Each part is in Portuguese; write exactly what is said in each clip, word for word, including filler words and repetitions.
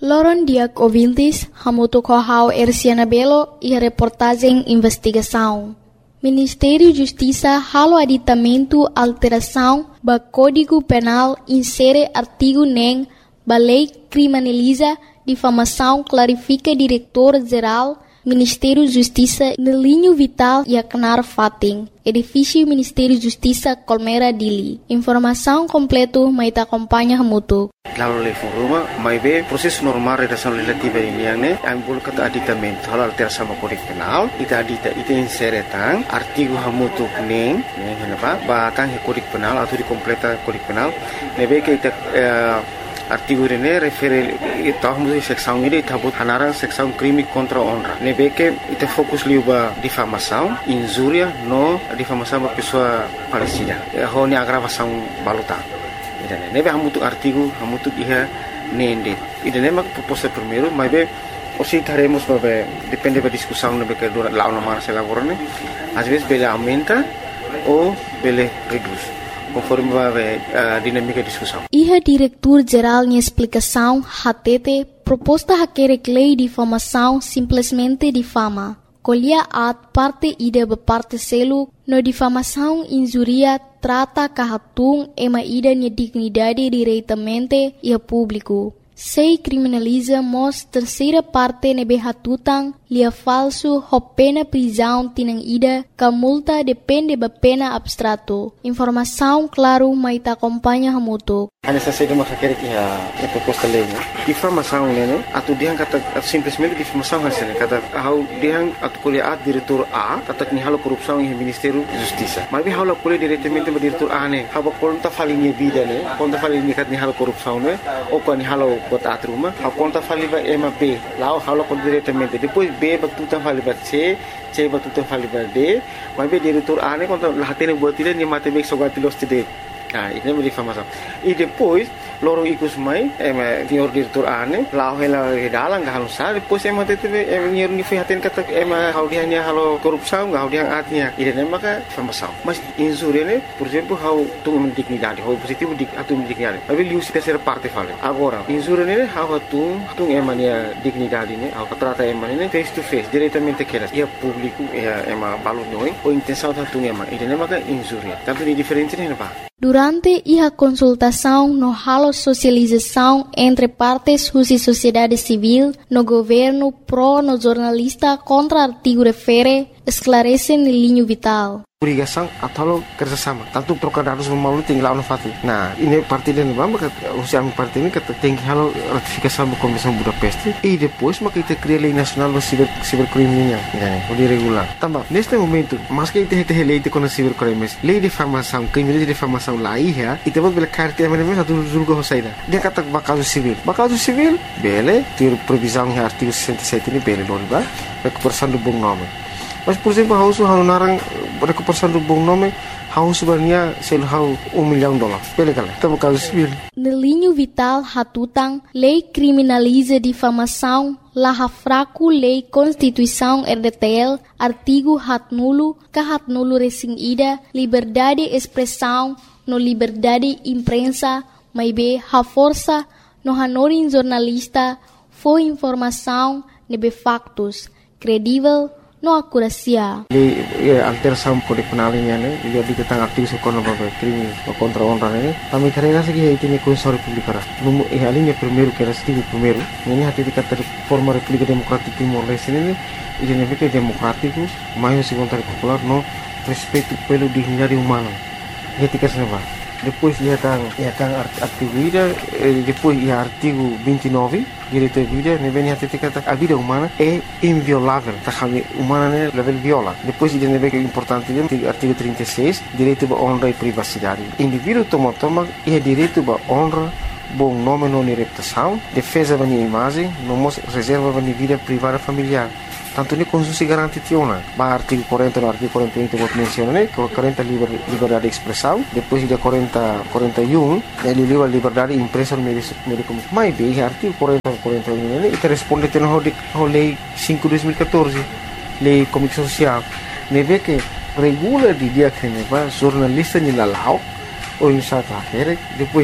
Loron Diak Ouvintes, Hamuto Kohau Erciana Belo e a reportagem Investigação. Ministério da Justiça halo aditamento alteração ba Código Penal insere artigo nem ba lei criminaliza difamação clarifica diretor-geral Ministério da Justiça no linho vital e acnar fating. Edifício Ministério da Justiça Colmeira Dili. Informação completa maita acompanha Hamuto. Lalu le foruma mai be proses normal redação legislativa ini yang ne ambul kata aditamento hal alteração sama kode penal ita adita ita insere tang artigo hamutu neng neng kenapa ba tang kode penal atau dikompleta kode penal nebe ke ita artigo ini refere ita hamutu seksão ini tabut hanarang seksão crime contra honra nebe ke ita fokus liuba difamação injuria no difamação ba pessoa falecida ho ni agravação baluta. Nebe hamutu artigo hamutu iha nende. Ida nema proposta primeiro, mas be osi taremos babe depende da discussão nebe que dura lá uma se lavorane. Às vezes bele aumenta ou bele reduz, conforme babe a dinâmica da discussão. Iha diretor-geral em explicação hatete proposta haquere lei de difamação simplesmente difama. Colhia at parte ida be parte selo no difamação injuria trata kahatung ema ida nia dignidade diretamente e a público. Sei criminaliza mos terceira parte nebe hatutang lia falso ho pena prisão tinang ida ka multa depende ba pena abstrato. Informação claro maita acompanha hamuto. Hanya saja masa kira kia a proposta lei né. Difamação né, atu diang kata simplesmente difamação hasilnya kata hau diang atu kuliah at diretor A kata ni halo korupsão em Ministério da Justiça. Mas hau la kuliah diretamente ba diretor A né. Hau konta falinha vida né. Konta falinha kat ni halo korupsão né. Ou kan ni halo kota atruma. Hau konta faliva ema B. Lau hau la kon diretamente. Depois B ba tutan faliva C. C ba tutan faliva D. Mas be diretor A né konta lahatene buat dia ni mate bek sogatilos tide. Ah, ini menjadi difamação. E depois, loro ikut mai, eh, dior diretor ane, lau hela dalang gak halus sah. Depois emang tete, emang nior ni fihatin kata, emang hau dia ni halo korupsau, gak hau dia atnya. Ini emang kan difamação. Mas insure ne, por exemplo, hau tu mendignidade, hau positivo dik atu mendignidade. Tapi liu si terceira parte fale. Agora, insure ne, hau tu tu emang dia dignidade ne, hau trata emang ne face to face, diretamente keras. Ia público, ia emang balut noi, o intenção tu emang. Ini emang kan insure. Tapi di diferente ne apa? Durante a consultação no halo socialização entre partes e sociedade civil, no governo pro no jornalista contra artigo refere, esclarece no linho vital. Obrigação atau kerjasama. Tanto trocar dados memalu tinggal fati. Nah, ini parti dan bamba kata usia parti ini kata tinggi halo ratifikasi sama Komisi Budapest. E depois maka kita cria lei nasional do cyber cybercrime-nya, né? O regular. Tambah, neste momento, mas que kita kita lei de com cybercrime, lei de difamação, crime de difamação lá ia, e temos bela carta a mesma do julgo hosaida. Dia kata bakal civil. Bakal civil, bele, ter previsão em artigo sessenta e sete ini bele loriba, recuperação do bom nome. Mas, por exemplo, hau su hau narang recuperação do bom nome, hau sebenarnya sel hau um milhão de dólares. Bele kala, tamo caso civil. No linho vital hatutang, lei criminaliza difamação, laha fraco lei Constituição R D T L, artigo hat nulo, ka hat nulo resing ida, liberdade expressão, no liberdade imprensa, mai be ha força, no hanorin jornalista, foi informação, nebe factos, credível, no akurasia. Di ya, alteração kode penal ini ne, dia diketang aktif sekolah bapak krimi contra honra ne. Kami karena segi itu ni Constituição Republicana. Numu eh alinha primeiro que era artigo primeiro. Ini hati dikata forma República Democrática Timor-Leste ini, ini negara democrático, mais segundo popular no respeito pelo dignidade humana. Etika senapa. Depois ia kang ia kang artigo vida, depois ia artigo vinte e nove, direito à vida, ne vem hati dikata a vida humana é inviolável, tá kami humana ne level viola. Depois ia ne vem importante dia artigo trinta e seis, direito à honra e privacidade. Indivíduo toma toma ia direito à honra, bom nome não reputação, defesa da minha imagem, não reserva da minha vida privada familiar. Tanto ni konstitusi garanti tiona. Ba artigo quarenta no artigo quarenta e um vou mencionar, né? quarenta liber, liberdade de expressão, depois de quarenta, quarenta e um, ele livre liberdade de imprensa no meio de comunicação. Mas bem, artigo quarenta, quarenta e um, né? E responde tendo a lei cinco de dois mil e quatorze, lei de comunicação social. Ne vê que regula de dia que ne va jornalista ni lalau ou em South Africa, depois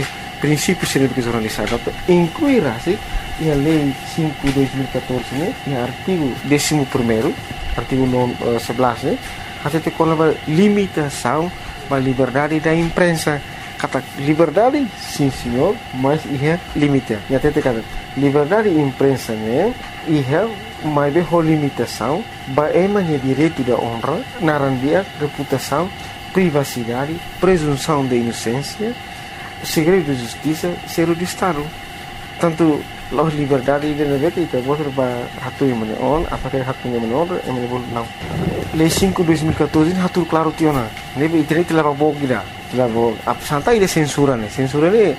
princípios de educação jornalística, incluirá se a lei cinco de dois mil e catorze, né, e artigo décimo primeiro, artigo sebelas, né, até tem uma limitação da liberdade da imprensa. Kata liberdade, sim senhor, mas é limite. E até tem kata liberdade da imprensa, né, é mais bem limitação, é mais direito da honra, narandia, reputação, privacidade, presunção de inocência, segredo de justiça, segredo de Estado. Tanto a liberdade de negara kita boleh berhatu yang mana on, apakah hatu yang mana on, yang mana boleh não. Lei cinco de dois mil e catorze hatu claro tiona. Nebe internet telah bawa kita, telah bawa. Apa santai dia censura ni, censura ni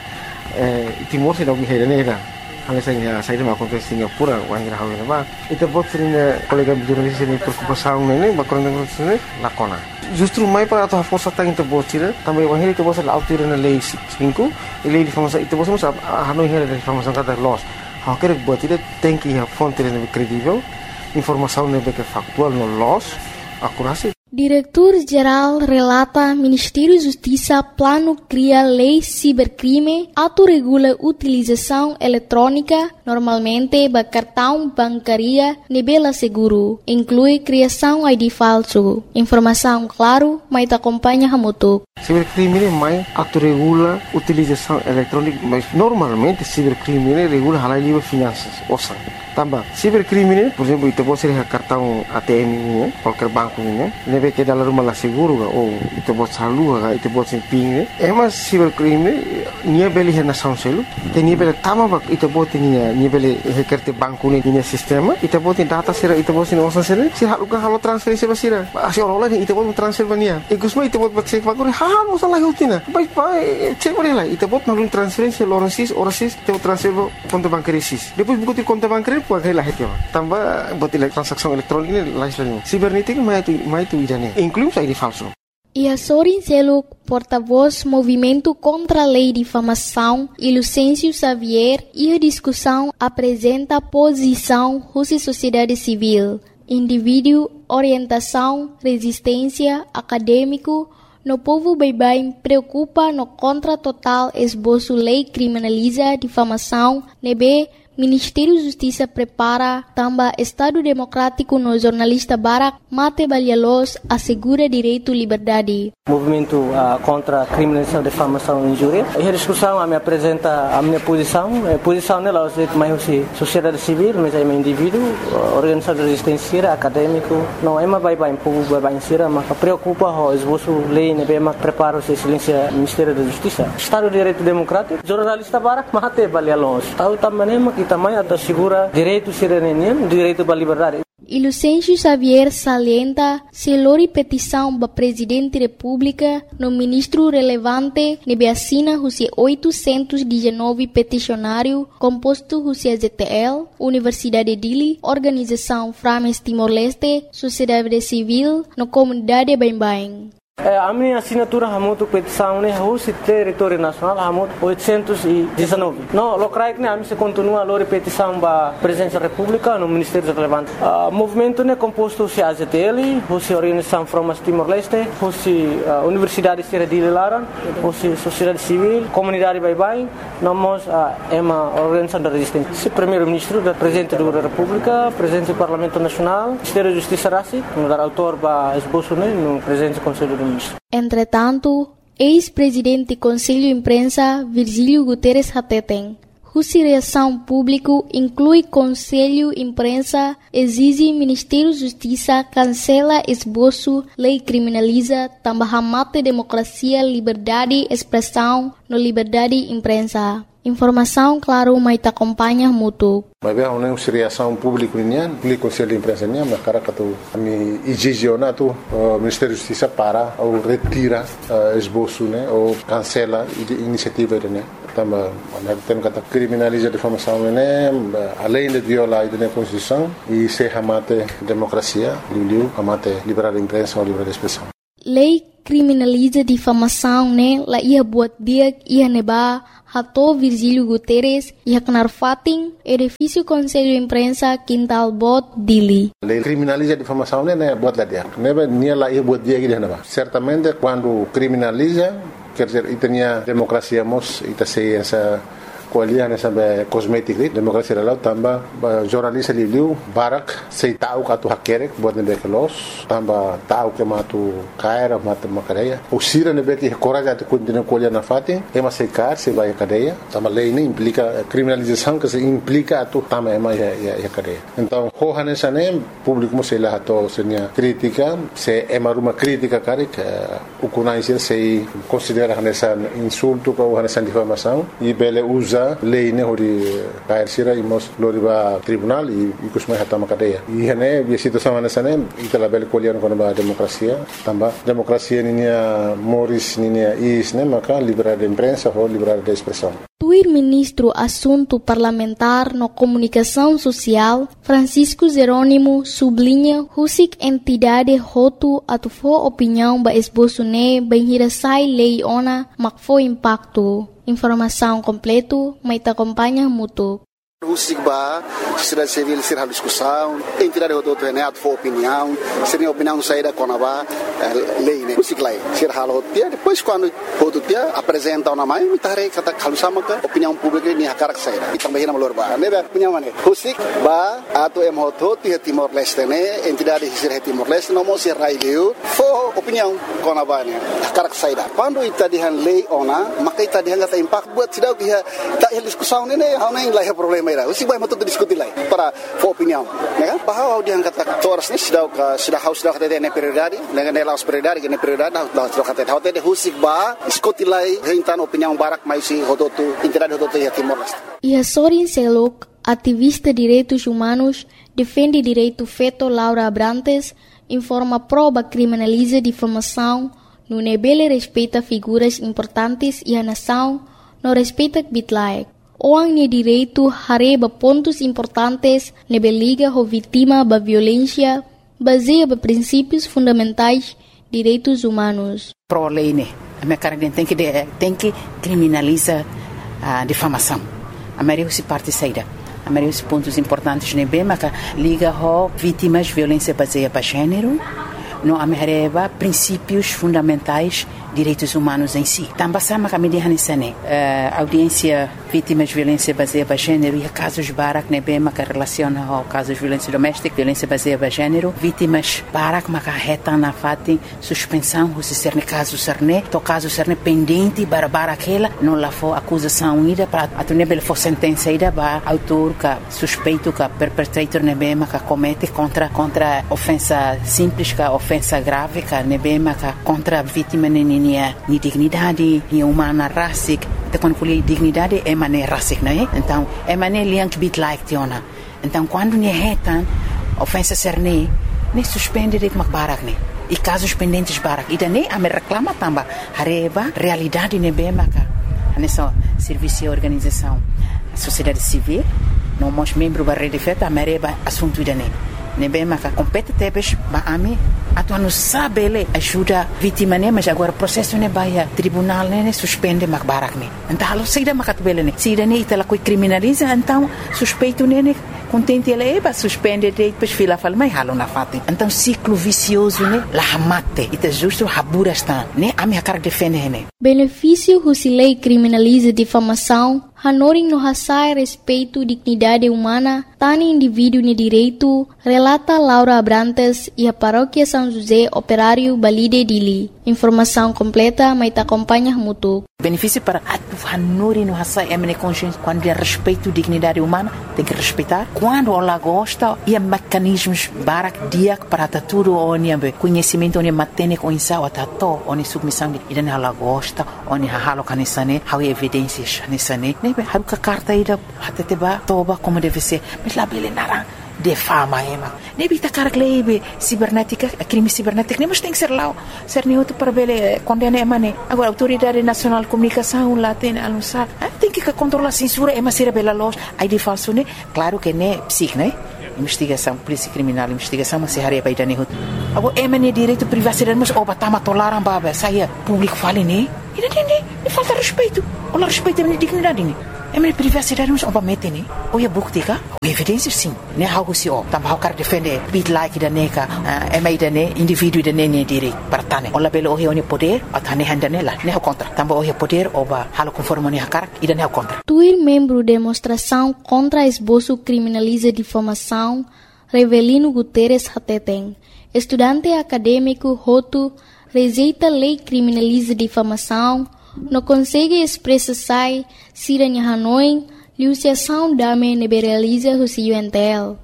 Timor se dah berhenti ni dah. Hanya saya saya dah makan Singapura, orang kira hawi nama. Itu buat sering kolega jurnalis ini preocupação ni, bakal dengan sini lakona. Justru mai para atau força tang itu buat sih, tambah orang itu buat selalu autir na lei cinco, lei difamação itu buat semua hanoi hera difamação kata loss. Hak kerja buat itu tem que a fonte lebih kredibel, informação lebih factual no loss, akurasi. Diretor-Geral relata Ministério da Justiça plano cria lei cibercrime, autorregula utilização eletrônica, normalmente ba cartão bancaria nebela seguro, inclui criação I D falso. Informação claro, mas te acompanha hamutuk. Cibercrime mais autorregula utilização eletrônica, mas normalmente cibercrime regula halal livre finanças, osan. Tambah, cibercrime, por exemplo, itu pode ser cartão A T M ini, qualquer banco ini, nebe que dalam rumah lah seguro ga, ou itu pode salur ga, itu pode ser ping, emas cibercrime, nia beli hena sound selu, te nia beli tama bak, itu pode nia nia beli hekerte banku ni nia sistema, itu pode data sira, itu pode nia osan sira, si halu ga halu transferensi basira, asi orang lain itu pode transfer bania, ikusma itu pode cek bakuri, ha mosa lah hutina, baik baik, cek boleh lah, itu pode nalun transferensi orang sis, orang sis, itu transfer konto bancaria sis, depois buku ti konto bancaria puai lah heti, tambah buat transaksi elektronik ini lain-lain. Sibernética mais tu mais tu idane, inclui I D falso. E a Sorin Seluk, porta-voz Movimento contra a Lei de Difamação, e Lucêncio Xavier, e a discussão apresenta posição Rússia Sociedade Civil, indivíduo, orientação, resistência, acadêmico, no povo baibai preocupa no contra total esboço lei criminaliza difamação, nebe Ministério da Justiça prepara também Estado Democrático no jornalista Barak Mate Balialos assegura direito e liberdade. Movimento uh, contra a criminalização, difamação e injúria. E a discussão a me apresenta a minha posição. A posição nela é mais assim, sociedade civil, mas é meu indivíduo, organização de resistência, acadêmico. Não é mais bem bem povo bem bem sira, mas preocupa o esboço lei, né, mas prepara o excelência Ministério da Justiça. Estado de Direito Democrático, jornalista Barak Mate Balialos. Tahu também que também assegura direito cidadania, direito à liberdade. E Lucêncio Xavier salienta se lori petição para Presidente da República no ministro relevante nebe assina Rússia oitocentos e dezenove peticionário composto Rússia Z T L, Universidade de Dili, Organização Frames Timor-Leste, Sociedade Civil, no Comunidade Bain-Bain. É, a minha assinatura hamutu petição é Rússia território nacional hamutu oitocentos e dezenove. Não, locais né a mim se continua a lori petição para presença da República no Ministério relevante. O movimento né composto se a Z T L, Rússia Organização Frames Timor-Leste, Rússia Universidade de Dili Laran, Rússia Sociedade Civil, Comunidade Baibai, nós é uma organização da resistência. Se primeiro-ministro da Presidente da República, Presidente do Parlamento Nacional, Ministério da Justiça Rassi, no dar autor para esboço né no Presidente do Conselho do Entretanto, ex-presidente do Conselho de Imprensa Virgílio Guterres Hateten, Rússia Reação Público inclui Conselho de Imprensa, exige Ministério da Justiça cancela esboço, lei criminaliza, também mate democracia, liberdade, expressão, no liberdade de imprensa. Informação, claro, mas te acompanha muito. Mas bem, a reação pública nian, o Conselho de Imprensa nian, mas cara que tu me exigiciona tu o Ministério da Justiça para ou retira esboço, né, ou cancela a iniciativa né. Também, tem que criminalizar a difamação né, além de violar a Constituição e se amate democracia, liu amate liberdade de imprensa ou liberdade de expressão. Lei criminaliza difamação, né? La ia buat dia ia neba hato Virgílio Guterres ia kenar fating edifício Conselho de Imprensa Quintal Bot Dili. Lei criminaliza difamação, né? Buat lá dia. Neba nia la ia buat dia que neba. Certamente quando criminaliza quer dizer, e tinha democracia mos, e tá sei essa kualiah na sabe cosmetic lit demokrasi lalau tamba jornalis liu barak sei tahu katu hakerek buat nebe kelos tamba tahu ke matu kaira matu makadeia o sira nebe que coragem de continuar kualiah na fati ema sei kar sei vai cadeia tamba lei nem implica criminalização que se implica atu tamba ema ya ya cadeia então hohane sane público mo sei lá to senia crítica se ema uma crítica kare que o conhecer sei considera nessa insulto ou nessa difamação e bele usa lei ne hori kair sira imos loriba tribunal e kusmai hatama kadeia e hene bi situação nessa ne itala bele kolian kono ba demokrasia tamba demokrasia ninia moris ninia is ne maka liberdade de imprensa ou liberdade de expressão. O ministro Assunto Parlamentar no Comunicação Social, Francisco Jerônimo, sublinha husik entidade hotu atufo opinião ba esboço ne benhirasai lei ona makfo impacto. Informação completo, mas te acompanha mútuo. Husik ba, sociedade civil ser a discussão, entidade do torneio for opinião, seria opinião saída com a lei, né? Husik lá, ser halo dia, depois quando o dia apresenta uma mãe, me tarei kata kalau sama ke opinião pública ni hakarak saída. E também na malor ba, né? Opinião mana? Husik ba, atau em hoto dia Timor Leste né, entidade ser Timor Leste não mo ser raileu, for opinião com a ba né, hakarak saída. Quando ita dihan lei ona, maka ita dihan kata impact buat sidau que tak hal discussão né, hau nem lah problema. Usi vai muito discutir lá para for opinião, né? Bahwa dia kata toras ni sudah sudah haus sudah kata ne prioridade, dengan nelas prioridade, ne prioridade dah sudah kata hote de husik ba diskutir lá hentan opinião barak mais si hototu entidade hototu ya Timor Leste. E a Sorin Selok, ativista de direitos humanos, defende direito feto Laura Abrantes, informa prova criminaliza difamação, no nebele respeita figuras importantes e a nação não respeita bitlaek. Orang ni direito hareba pontos importantes nebe liga ho vítima ba violência baseia ba princípios fundamentais direitos humanos. Pro lei né, a minha cara tem que tem que criminalizar a difamação. A maioria se parte saída. A maioria dos pontos importantes nebe mas liga ho vítimas violência baseia ba gênero. Não amerreba princípios fundamentais direitos humanos em si. Também sama kami dihanisane audiência vítimas de violência baseada em gênero e casos barak nebe maka relaciona ao casos de violência doméstica, violência baseada em gênero, vítimas barak maka reta na fati suspensão se ser caso serne, to caso serne pendente para barakela não lá for acusação ida para atunebel for sentença ida ba autor ka suspeito ka perpetrator nebe maka comete contra contra ofensa simples ka ofensa grave ka nebe maka contra vítima nini ni dignidade, ni humana racic, então quando falei dignidade é mané racic, não é? Então é mané liang bit like tiona. Então quando ni retan ofensa serne, ni suspende de makbarak ne. E casos pendentes barak. E daí a me reclama tamba hareba realidade ne be maka. Nessa serviço e organização, a sociedade civil, não mos membro da rede feta, a mereba assunto dane. Ne be maka compete tebes ba ami atu anu sabele ajuda vítima ne mas agora processo ne baia tribunal ne suspende makbarak ne então halo saída makatbele ne saída ne itala coi criminaliza então suspeito ne contente ele eba suspende depois fila fala mai halo na fati então ciclo vicioso ne la hamate ita justo habura está ne ami hakar defende ne benefício husilei criminaliza difamação hanoring no hasai respeito dignidade humana tani indivíduo ne direito relata Laura Abrantes e a paróquia São José Operário Balide Dili. Informação completa, mas te acompanha mútuo. Benefício para a Nori no Hassai é consciência quando é respeito à dignidade humana, tem que respeitar. Quando ela gosta, e há mecanismos barak dia para tudo onde conhecimento onde matene com insau atato onde submissão e daí ela gosta onde halo canisane, há evidências canisane. Nem bem, há uma carta ida até te ba toba como deve ser, mas lá bele nara de fama ema. Nem bita carglebe cibernética, crime cibernético, nem mas tem que ser lá, ser nem outro para bele condena ema ne. Agora autoridade nacional de comunicação lá tem anunciar, tem que controlar a censura ema ser bela loja, aí de falso ne, claro que ne psic ne. Investigação, polícia criminal, investigação, mas se haria para ir nisso. Agora ema ne direito privacidade, mas oba tama tolaram baba, saia público fale ne. E não tem nem falta respeito, ou respeito a minha dignidade ne. É minha privacidade não obviamente né. Ou é bukti ka? Ou evidência sim. Né algo se ó. Também quer defender bit like da neka, é mais da né indivíduo da né né direito para tane. Olha pelo o é poder, a tane handa nela. Né contra. Também o é poder oba halo conforme né cara e da né contra. Tuir membro demonstração contra esboço criminaliza difamação, Revelino Guterres Hateten, estudante acadêmico Hotu, rejeita lei criminaliza difamação, não consegue expressar sai, siranha Hanoi, liuciação dame neberaliza o C U N T L.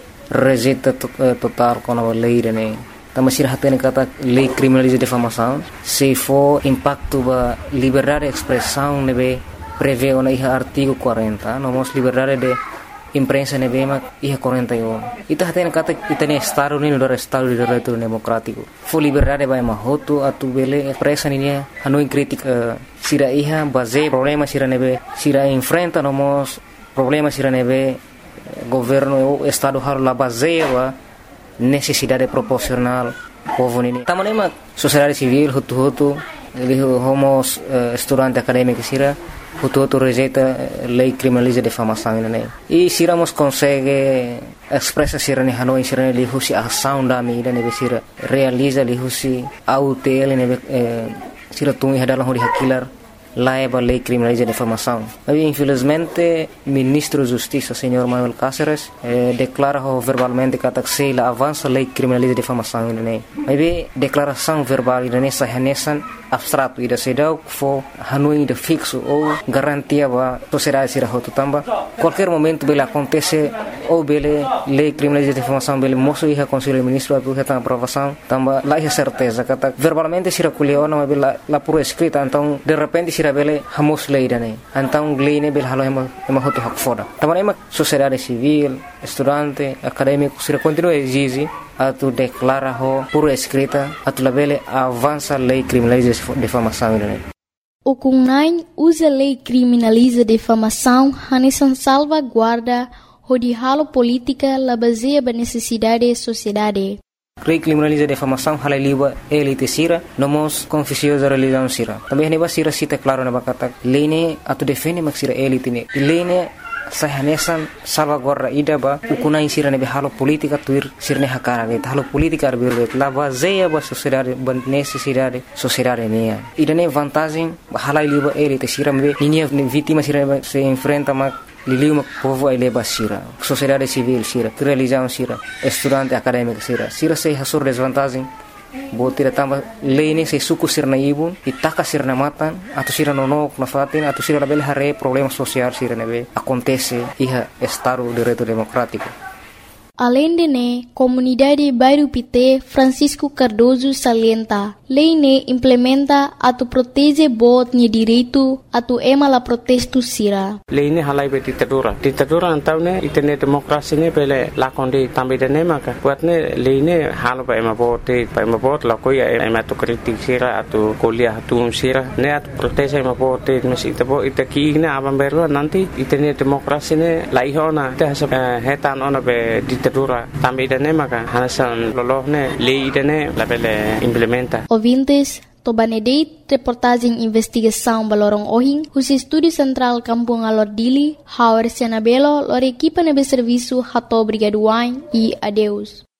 Rejeita total com a lei, né? Também se Hateten kata lei criminaliza difamação, se for impacto ba liberdade de expressão, nebe prevê o artigo quarenta, não mos liberdade de imprensa nebe ma iha quarenta e um. Ita Hateten kata ita ne estado ni do estado de direito democrático. Fo liberdade ba ma hotu atu bele expressa ni Hanoi crítica sira iha base problema sira nebe sira enfrenta no mos problema sira nebe governo estado har la base ba necessidade proporcional povo ni. Tamane ma sociedade civil hotu hotu ele homos uh, estudante acadêmico sira Hutu rejeita lei criminaliza difamação né e siramos consegue expressa sira ne Hanoi sira ne lihusi ação da mídia ne sira realiza lihusi autel ne sira tungi hadalah hori hakilar laiba lei criminaliza difamação. Mas infelizmente ministro de Justiça senhor Manuel Cáceres eh, declara verbalmente que se la avança lei criminaliza difamação né. Mas declaração verbal ne sahanesan abstrato ida sedau fo Hanoi de fixo ou garantia ba sociedade sira hotu tamba qualquer momento bela acontece ou bele lei criminaliza difamação bele moço iha conselho ministro atu heta aprovação tamba lá é certeza kata verbalmente sira kuliona mas bela la pura escrita então de repente sira bele hamos lei dane então lei ne bela halo ema ema hotu hak foda tamba ema sociedade civil estudante acadêmico sira continua exige atu declara ho pura escrita atu labele avança lei criminaliza difamação né. O Kunai usa lei criminaliza difamação hanesan salvaguarda hodihalo política la baseia ba necessidade sociedade. Lei criminaliza difamação halai liba elite sira nomos confusiosa religião sira. Também neba sira cita claro na bakata lei ne atu defende mak sira elite ne. Lei ne sahanesan salvaguarda ida ba ukunai sira ne halo politika tuir sirne hakara ne halo politika arbir la baseia ba sociedade ba necessidade sociedade ne ida ne vantagem halai liba elite sira me linha vítima sira se enfrenta ma liliu povo ele ba sira sociedade civil sira religião sira estudante acadêmico sira sira se hasur desvantagem botira tamba lei se suku sirna ibu itaka sirna matan atau sira nonok na fatin atau sira label hare problema social sira nebe acontece iha estado de direito democrático. Além de ne, comunidade Bairro Pité Francisco Cardoso salienta, lei ne implementa atu protege bot ni direito atu ema la protesto sira. Lei ne halai be ditadura. Ditadura antau ne itene demokrasi ne pele lakondi tambe de ne maka. Buat ne lei ne halo ba ema bote, ba ema bot la koya ema tu kritik sira atu kuliah atu sira ne atu protege ema bote mesi tabo itaki ne abam berwa nanti itene demokrasi ne laihona te hetan ona be ditadura tambe de ne maka hanasan lolohne lei de ne la pele implementa. Ouvintes, Tobanedeit, reportagem investigação Balorong Ohing, os Estúdio Central Kampung Alor Dili, Hauer Sianabelo, lor equipa nebe serviço Hato Brigaduain e adeus.